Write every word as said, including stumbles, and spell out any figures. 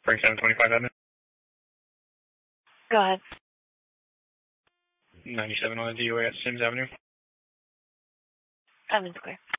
Spring seven twenty-five Avenue. Go ahead. ninety-seven on the D O A at Sims Avenue. Evans Square.